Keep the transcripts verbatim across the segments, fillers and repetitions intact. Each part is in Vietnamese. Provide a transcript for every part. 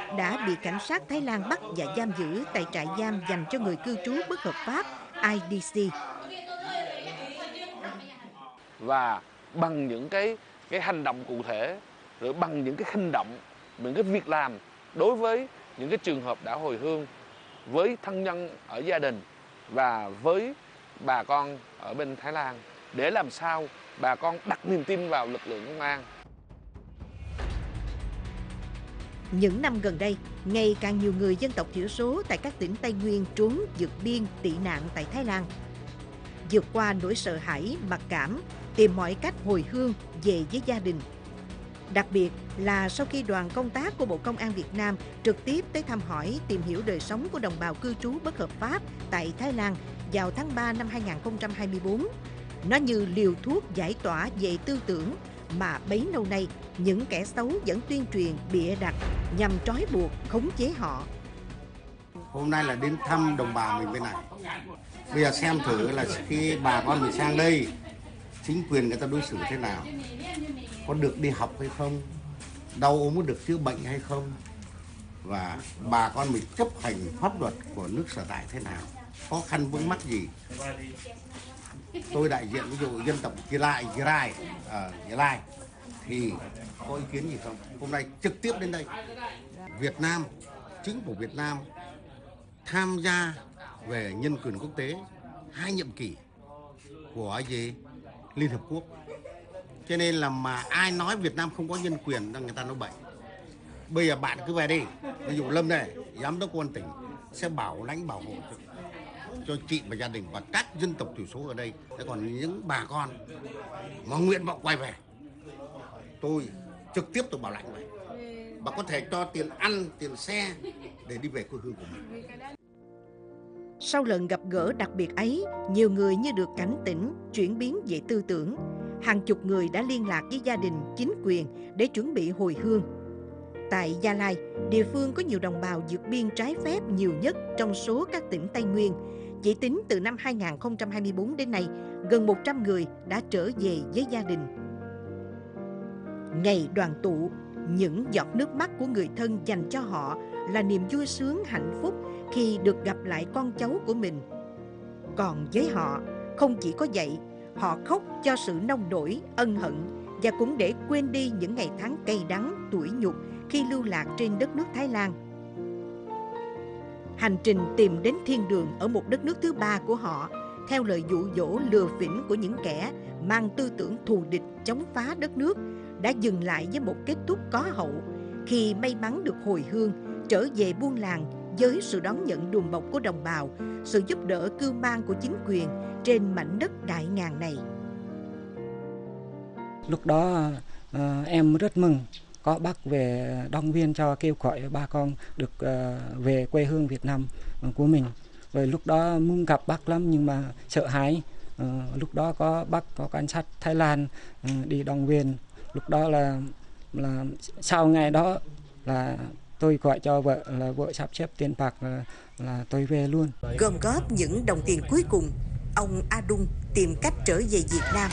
đã bị cảnh sát Thái Lan bắt và giam giữ tại trại giam dành cho người cư trú bất hợp pháp I D C. Và bằng những cái cái hành động cụ thể, rồi bằng những cái hành động, những cái việc làm đối với những cái trường hợp đã hồi hương, với thân nhân ở gia đình và với bà con ở bên Thái Lan, để làm sao bà con đặt niềm tin vào lực lượng công an. Những năm gần đây, ngày càng nhiều người dân tộc thiểu số tại các tỉnh Tây Nguyên trốn vượt biên tị nạn tại Thái Lan. Vượt qua nỗi sợ hãi, mặc cảm, tìm mọi cách hồi hương về với gia đình. Đặc biệt là sau khi đoàn công tác của Bộ Công an Việt Nam trực tiếp tới thăm hỏi, tìm hiểu đời sống của đồng bào cư trú bất hợp pháp tại Thái Lan vào tháng ba năm hai nghìn không trăm hai mươi tư. Nó như liều thuốc giải tỏa về tư tưởng mà bấy lâu nay những kẻ xấu vẫn tuyên truyền bịa đặt nhằm trói buộc, khống chế họ. Hôm nay là đến thăm đồng bào mình bên này. Bây giờ xem thử là khi bà con mình sang đây, chính quyền người ta đối xử thế nào, có được đi học hay không, đau ốm có được chữa bệnh hay không, và bà con mình chấp hành pháp luật của nước sở tại thế nào, khó khăn vướng mắc gì. Tôi đại diện ví dụ dân tộc Gia Lai, Gia Lai, ở Gia Lai thì có ý kiến gì không? Hôm nay trực tiếp đến đây. Việt Nam, chính phủ Việt Nam tham gia về nhân quyền quốc tế hai nhiệm kỳ của gì Liên Hợp Quốc. Cho nên là mà ai nói Việt Nam không có nhân quyền là người ta nói bậy. Bây giờ bạn cứ về đi, ví dụ Lâm này, giám đốc công an tỉnh sẽ bảo lãnh bảo hộ cho, cho chị và gia đình và các dân tộc thiểu số ở đây. Thế còn những bà con mà nguyện vọng quay về, tôi trực tiếp tôi bảo lãnh vậy. Và có thể cho tiền ăn, tiền xe để đi về quê hương của mình. Sau lần gặp gỡ đặc biệt ấy, nhiều người như được cảnh tỉnh, chuyển biến về tư tưởng. Hàng chục người đã liên lạc với gia đình, chính quyền để chuẩn bị hồi hương. Tại Gia Lai, địa phương có nhiều đồng bào vượt biên trái phép nhiều nhất trong số các tỉnh Tây Nguyên. Chỉ tính từ năm hai nghìn không trăm hai mươi tư đến nay, gần một trăm người đã trở về với gia đình. Ngày đoàn tụ, những giọt nước mắt của người thân dành cho họ là niềm vui sướng hạnh phúc khi được gặp lại con cháu của mình. Còn với họ, không chỉ có vậy, họ khóc cho sự nông nổi, ân hận và cũng để quên đi những ngày tháng cay đắng, tủi nhục khi lưu lạc trên đất nước Thái Lan. Hành trình tìm đến thiên đường ở một đất nước thứ ba của họ, theo lời dụ dỗ lừa phỉnh của những kẻ mang tư tưởng thù địch chống phá đất nước, đã dừng lại với một kết thúc có hậu khi may mắn được hồi hương, trở về buôn làng với sự đón nhận đùm bọc của đồng bào, sự giúp đỡ cưu mang của chính quyền trên mảnh đất đại ngàn này. Lúc đó uh, em rất mừng có bác về động viên cho, kêu gọi ba con được uh, về quê hương Việt Nam uh, của mình. Rồi lúc đó muốn gặp bác lắm nhưng mà sợ hãi. Uh, lúc đó có bác có cảnh sát Thái Lan uh, đi động viên. Lúc đó là là sau ngày đó là tôi gọi cho vợ, là vợ sắp xếp tiền bạc là, là tôi về luôn. Gom góp những đồng tiền cuối cùng, ông A Đung tìm cách trở về Việt Nam.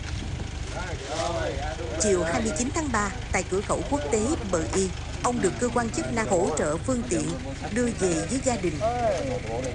Chiều hai mươi chín tháng ba, tại cửa khẩu quốc tế Bờ Y, ông được cơ quan chức năng hỗ trợ phương tiện đưa về với gia đình.